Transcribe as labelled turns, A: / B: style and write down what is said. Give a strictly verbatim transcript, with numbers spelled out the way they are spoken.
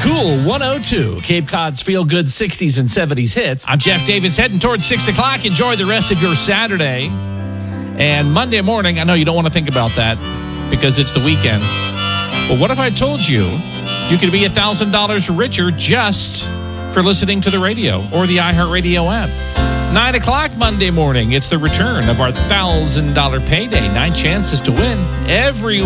A: Cool one oh two, Cape Cod's feel-good sixties and seventies hits. I'm Jeff Davis, heading towards six o'clock. Enjoy the rest of your Saturday. And Monday morning, I know you don't want to think about that because it's the weekend. But what if I told you you could be one thousand dollars richer just for listening to the radio or the iHeartRadio app? nine o'clock Monday morning, it's the return of our one thousand dollars payday. Nine chances to win every